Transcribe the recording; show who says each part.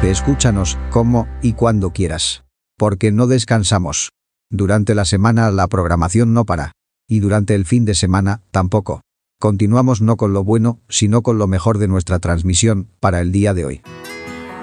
Speaker 1: Escúchanos como y cuando quieras. Porque no descansamos. Durante la semana la programación no para. Y durante el fin de semana tampoco. Continuamos no con lo bueno, sino con lo mejor de nuestra transmisión para el día de hoy.